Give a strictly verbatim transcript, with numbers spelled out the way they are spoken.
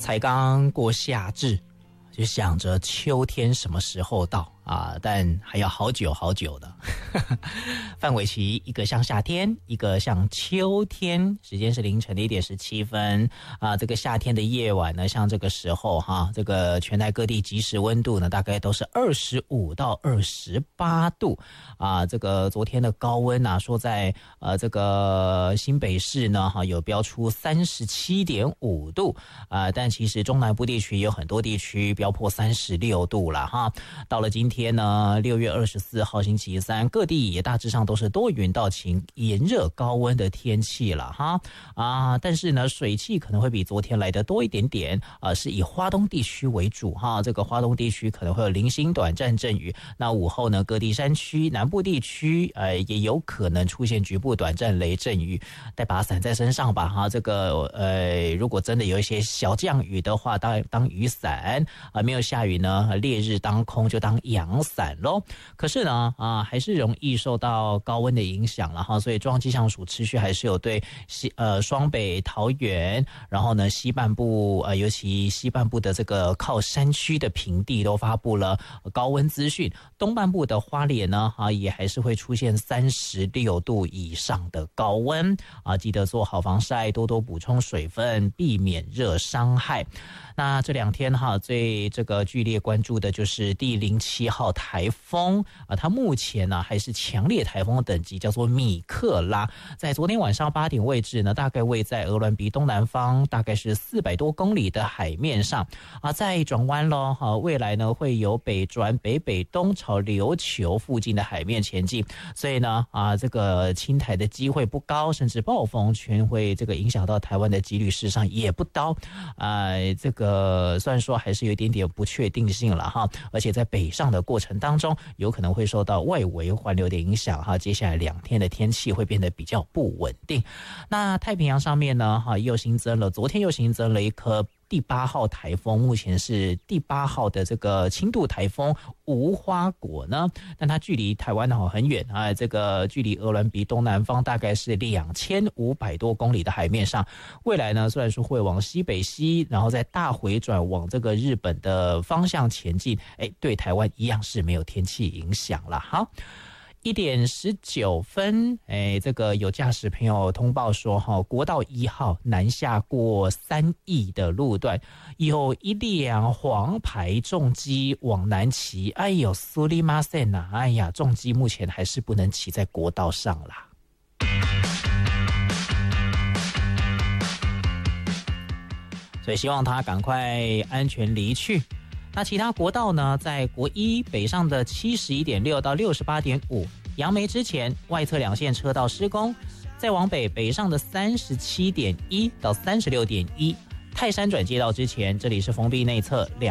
才刚过夏至，就想着秋天什么时候到啊？但还要好久好久的。范玮琪一个像夏天，一个像秋天，时间是凌晨的一点十七分啊。这个夏天的夜晚呢，像这个时候哈，这个全台各地即时温度呢，大概都是二十五到二十八度啊。这个昨天的高温啊，说在呃这个新北市呢，哈有标出三十七点五度啊，但其实中南部地区有很多地区标破三十六度了哈。到了今天呢，六月二十四号星期三，各地也大致上都是多云到晴、炎热高温的天气了哈啊，但是呢，水汽可能会比昨天来的多一点点啊，是以花东地区为主哈。这个花东地区可能会有零星短暂阵雨，那午后呢，各地山区、南部地区呃也有可能出现局部短暂雷阵雨，带把伞在身上吧哈。这个呃，如果真的有一些小降雨的话，当当雨伞啊；没有下雨呢，烈日当空就当阳伞咯。可是呢啊，还是容易受到高温的影响了哈，所以中央气象署持续还是有对西呃双北、桃园，然后呢西半部呃尤其西半部的这个靠山区的平地都发布了高温资讯，东半部的花莲呢啊也还是会出现三十六度以上的高温啊，记得做好防晒，多多补充水分，避免热伤害。那这两天哈，最这个剧烈关注的就是第零七号台风啊，它目前呢还是强烈台风等级，叫做米克拉，在昨天晚上八点位置呢，大概位在鹅銮鼻东南方，大概是四百多公里的海面上啊，在转弯咯哈，未来呢会由北转北北东朝琉球附近的海面前进，所以呢啊，这个侵台的机会不高，甚至暴风圈会这个影响到台湾的几率事实上也不高啊，这个。呃，虽然说还是有一点点不确定性了哈，而且在北上的过程当中，有可能会受到外围环流的影响哈。接下来两天的天气会变得比较不稳定。那太平洋上面呢，哈又新增了，昨天又新增了一颗第八号台风，目前是第八号的这个轻度台风无花果呢，但它距离台湾呢很远啊，这个距离鹅銮鼻东南方大概是两千五百多公里的海面上。未来呢，虽然说会往西北西，然后再大回转往这个日本的方向前进，哎，对台湾一样是没有天气影响了。好。一点十九分，哎，这个有驾驶朋友通报说，哈，国道一号南下过三义的路段，有一辆黄牌重机往南骑，哎呦，苏里马塞呐，哎呀，重机目前还是不能骑在国道上啦。所以希望他赶快安全离去。那其他国道呢，在国一北上的七十一点六到六十八点五，杨梅之前外侧两线车道施工，再往北北上的三十七点一到三十六点一，泰山转接道之前，这里是封闭内侧两。